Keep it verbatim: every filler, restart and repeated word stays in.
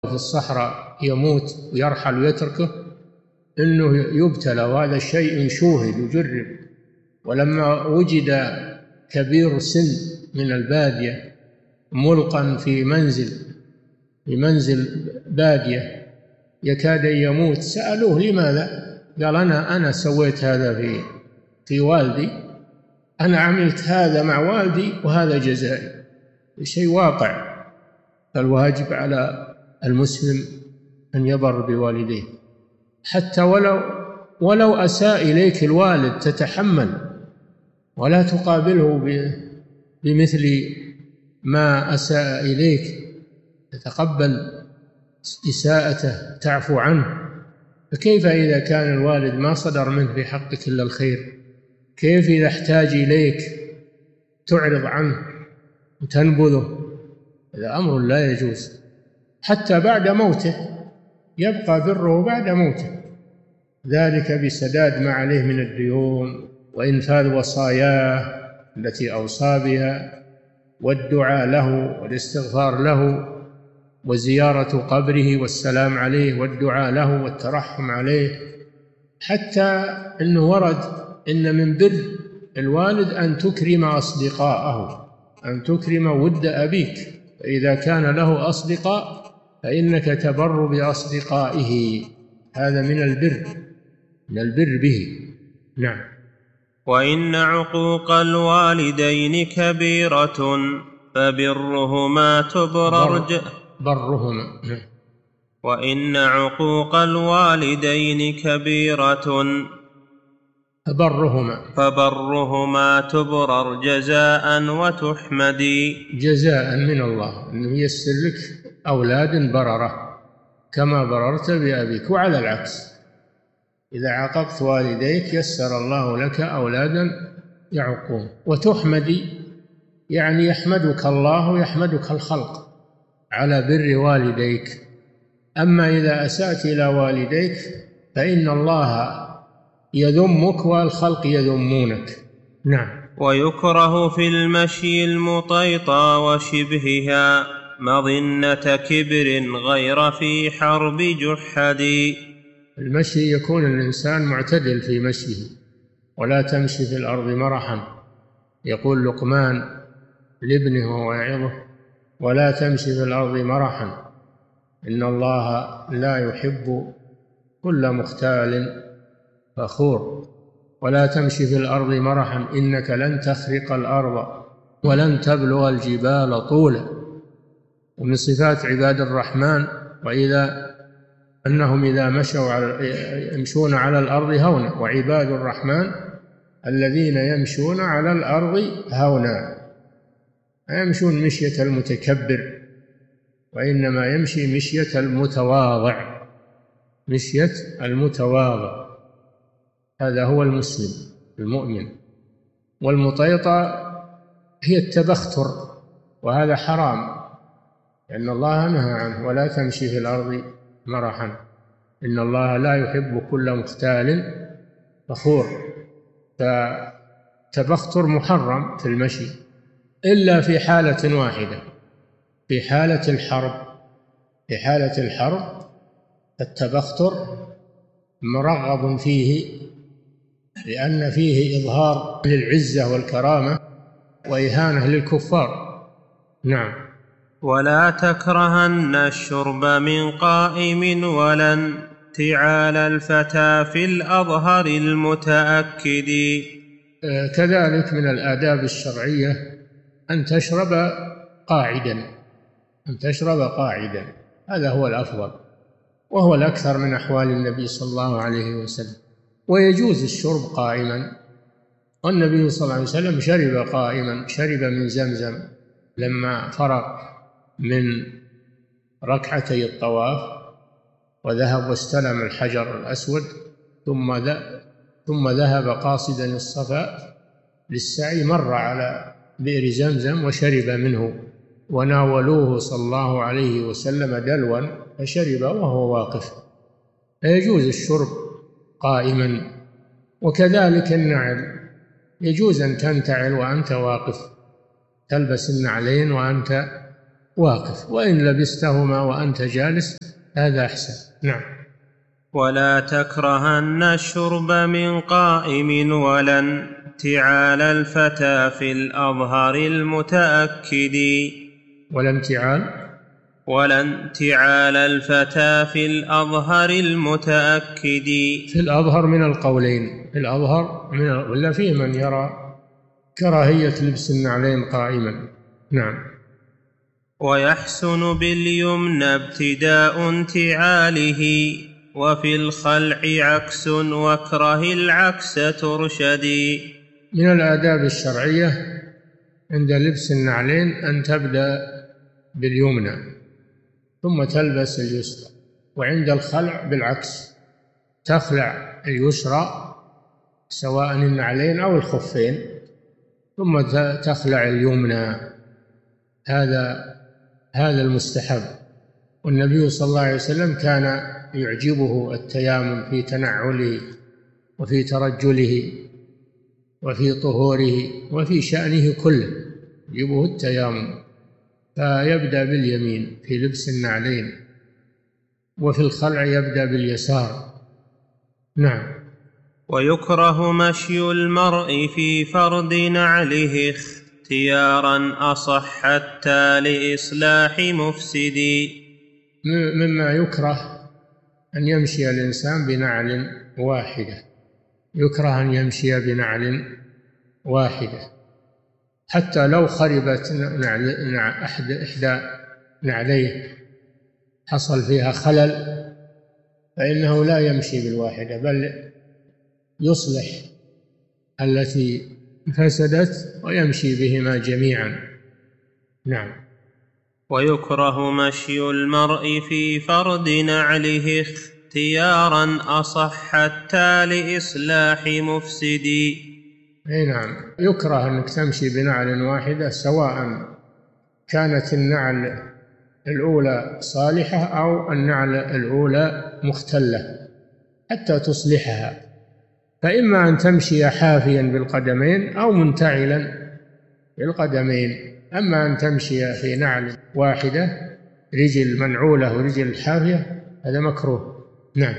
في الصحراء يموت ويرحل ويتركه إنه يبتلى، وهذا شيء شوهد وجرب. ولما وجد كبير سن من البادية ملقا في منزل في منزل بادية يكاد يموت، سألوه لماذا؟ قال أنا أنا سويت هذا في في والدي، أنا عملت هذا مع والدي وهذا جزائي. شيء واقع. فالواجب على المسلم أن يبر بوالديه، حتى ولو ولو أساء إليك الوالد تتحمل، ولا تقابله بمثل ما أساء إليك، تتقبل إساءته، تعفو عنه. فكيف إذا كان الوالد ما صدر منه في حقك إلا الخير؟ كيف إذا احتاج إليك تعرض عنه وتنبذه؟ هذا أمر لا يجوز. حتى بعد موته يبقى بره بعد موته، ذلك بسداد ما عليه من الديون وإنفاذ وصاياه التي أوصى بها، والدعاء له والاستغفار له وزيارة قبره والسلام عليه والدعاء له والترحم عليه. حتى أنه ورد إن من بر الوالد أن تكرم أصدقاءه، أن تكرم ود أبيك، فإذا كان له أصدقاء فإنك تبر بأصدقائه، هذا من البر، من البر به. نعم. وإن عقوق الوالدين كبيرة فبرهما تبرر بر برهما وإن عقوق الوالدين كبيرة فبرهما فبرهما تبرر جزاء وتحمدي. جزاء من الله أنه ييسر لك أولاد بررة كما بررت بأبيك، وعلى العكس إذا عاقبت والديك يسر الله لك أولادا يعقون. وتحمدي يعني يحمدك الله ويحمدك الخلق على بر والديك. أما إذا أسأت إلى والديك فإن الله يذمك والخلق يذمونك. نعم. ويكره في المشي المطيطى وشبهها مظنة كبر غير في حرب جحدي. المشي يكون الإنسان معتدل في مشيه، ولا تمشي في الأرض مرحا. يقول لقمان لابنه ويعظه: ولا تمشي في الأرض مرحا إن الله لا يحب كل مختال فخور. ولا تمشي في الأرض مرحا إنك لن تخرق الأرض ولن تبلغ الجبال طولا. ومن صفات عباد الرحمن وإذا أنهم إذا مشوا على يمشون على الأرض هونا، وعباد الرحمن الذين يمشون على الأرض هونا، يمشون مشية المتكبر، وإنما يمشي مشية المتواضع، مشية المتواضع. هذا هو المسلم المؤمن. والمطيطة هي التبختر، وهذا حرام لأن الله نهى عنه: ولا تمشي في الأرض مرحا إن الله لا يحب كل مختال فخور. فالتبختر محرم في المشي إلا في حالة واحدة، في حالة الحرب. في حالة الحرب التبختر مرغب فيه، لأن فيه إظهار للعزة والكرامة وإهانة للكفار. نعم. ولا تكرهن الشرب من قائم ولن تعال الفتى في الأظهر المتأكد. كذلك من الآداب الشرعية أن تشرب قاعدا، أن تشرب قاعدا، هذا هو الأفضل، وهو الأكثر من أحوال النبي صلى الله عليه وسلم. ويجوز الشرب قائما، والنبي صلى الله عليه وسلم شرب قائما، شرب من زمزم لما فرغ من ركعتي الطواف وذهب واستلم الحجر الأسود، ثم ثم ذهب قاصدا الصفا للسعي، مر على بئر زمزم وشرب منه، وناولوه صلى الله عليه وسلم دلوا فشرب وهو واقف. فيجوز الشرب قائما. وكذلك النعل، يجوز أن تنتعل وأنت واقف، تلبس النعلين وأنت واقف، وإن لبستهما وأنت جالس هذا أحسن. نعم. ولا تكرهن الشرب من قائم ولا انتعال الفتى في الأظهر المتأكد. ولا انتعال ولا انتعال الفتى في الأظهر المتأكد. في الأظهر من القولين، في الأظهر من ولا فيه من يرى كراهية لبس النعلين قائما. نعم. ويحسن باليمنى ابتداء انتعاله وفي الخلع عكس واكره العكس ترشدي. من الآداب الشرعية عند لبس النعلين أن تبدأ باليمنى ثم تلبس اليسرى، وعند الخلع بالعكس، تخلع اليسرى سواء النعلين أو الخفين ثم تخلع اليمنى. هذا هذا المستحب. والنبي صلى الله عليه وسلم كان يعجبه التيامن في تنعله وفي ترجله وفي طهوره وفي شأنه كله، يعجبه التيامن، فيبدأ باليمين في لبس النعلين، وفي الخلع يبدأ باليسار. نعم. ويكره مشي المرء في فرد نعله اختيارا أصح حتى لإصلاح مفسد. مما يكره أن يمشي الإنسان بنعل واحدة، يكره أن يمشي بنعل واحدة حتى لو خربت نعل أحد إحدى نعليه، حصل فيها خلل، فإنه لا يمشي بالواحدة بل يصلح التي فسدت ويمشي بهما جميعا. نعم. ويكره مشي المرء في فرد نعله اختيارا أصح حتى لإصلاح مفسد. أي نعم، يكره أنك تمشي بنعل واحدة سواء كانت النعل الأولى صالحة أو النعل الأولى مختلة حتى تصلحها، فإما أن تمشي حافيا بالقدمين أو منتعلا بالقدمين. أما أن تمشي في نعل واحدة رجل منعولة ورجل حافية هذا مكروه. نعم.